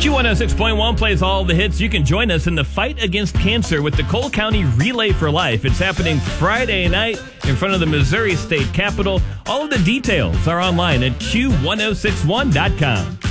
Q106.1 plays all the hits. You can join us in the fight against cancer with the Cole County Relay for Life. It's happening Friday night in front of the Missouri State Capitol. All of the details are online at Q1061.com.